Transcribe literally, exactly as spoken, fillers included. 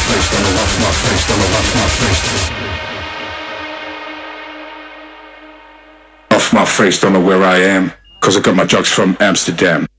face, don't know off my face, don't know off my face. Off my face, don't know where I am, cause I got my drugs from Amsterdam.